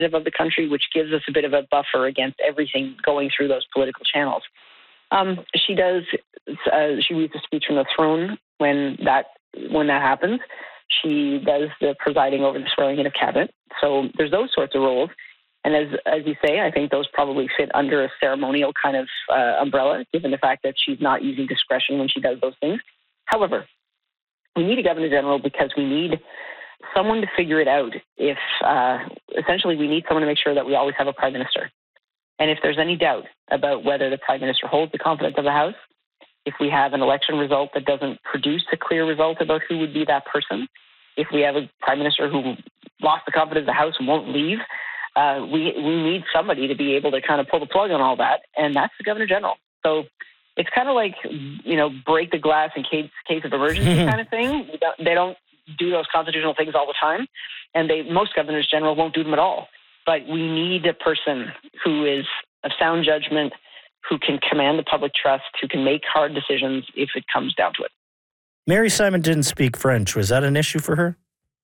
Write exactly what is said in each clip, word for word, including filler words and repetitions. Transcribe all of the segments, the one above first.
of the country, which gives us a bit of a buffer against everything going through those political channels. Um, she does. Uh, she reads a speech from the throne when that when that happens. She does the presiding over the swearing in of cabinet. So there's those sorts of roles. And as as you say, I think those probably fit under a ceremonial kind of uh, umbrella, given the fact that she's not using discretion when she does those things. However, we need a Governor General because we need someone to figure it out. If uh, essentially we need someone to make sure that we always have a Prime Minister. And if there's any doubt about whether the Prime Minister holds the confidence of the House, if we have an election result that doesn't produce a clear result about who would be that person, if we have a Prime Minister who lost the confidence of the House and won't leave, uh, we we need somebody to be able to kind of pull the plug on all that, and that's the Governor General. So it's kind of like, you know, break the glass in case, case of emergency kind of thing. They don't, they don't do those constitutional things all the time, and they most Governors General won't do them at all. But we need a person who is of sound judgment, who can command the public trust, who can make hard decisions if it comes down to it. Mary Simon didn't speak French. Was that an issue for her?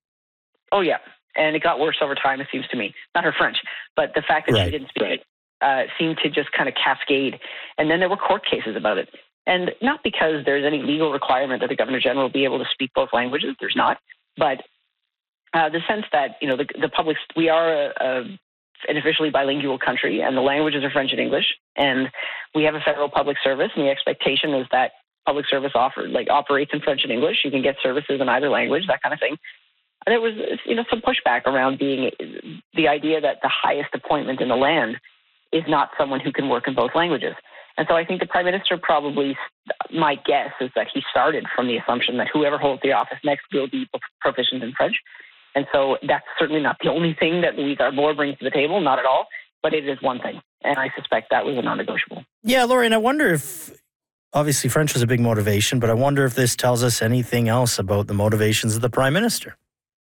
Oh, yeah. And it got worse over time, it seems to me. Not her French, but the fact that right. she didn't speak it uh, seemed to just kind of cascade. And then there were court cases about it. And not because there's any legal requirement that the Governor General be able to speak both languages. There's not. But uh, the sense that, you know, the, the public, we are a, a, an officially bilingual country, and the languages are French and English. And we have a federal public service, and the expectation is that public service offered, like operates in French and English. You can get services in either language, that kind of thing. And there was, you know, some pushback around being the idea that the highest appointment in the land is not someone who can work in both languages. And so I think the Prime Minister probably, my guess is that he started from the assumption that whoever holds the office next will be proficient in French. And so that's certainly not the only thing that Louise Arbour brings to the table, not at all, but it is one thing. And I suspect that was a non-negotiable. Yeah, Laurie, and I wonder if, obviously French was a big motivation, but I wonder if this tells us anything else about the motivations of the Prime Minister.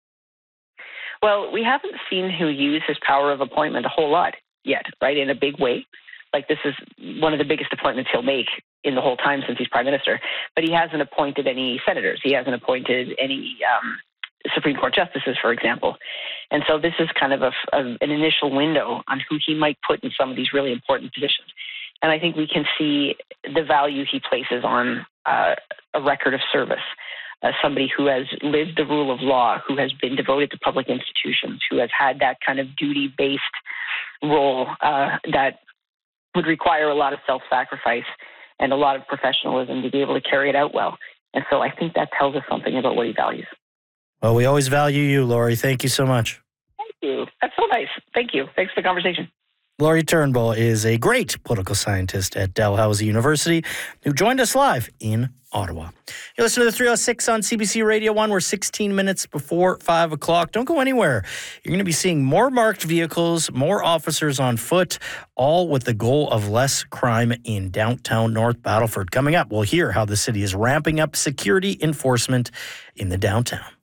Well, we haven't seen who use his power of appointment a whole lot yet, right, in a big way. Like, this is one of the biggest appointments he'll make in the whole time since he's Prime Minister. But he hasn't appointed any senators. He hasn't appointed any um, Supreme Court justices, for example. And so this is kind of a, a, an initial window on who he might put in some of these really important positions. And I think we can see the value he places on uh, a record of service. As somebody who has lived the rule of law, who has been devoted to public institutions, who has had that kind of duty-based role uh, that would require a lot of self-sacrifice and a lot of professionalism to be able to carry it out well. And so I think that tells us something about what he values. Well, we always value you, Laurie. Thank you so much. Thank you. That's so nice. Thank you. Thanks for the conversation. Laurie Turnbull is a great political scientist at Dalhousie University who joined us live in Ottawa. You listen to the three oh six on C B C Radio one. We're sixteen minutes before five o'clock. Don't go anywhere. You're going to be seeing more marked vehicles, more officers on foot, all with the goal of less crime in downtown North Battleford. Coming up, we'll hear how the city is ramping up security enforcement in the downtown.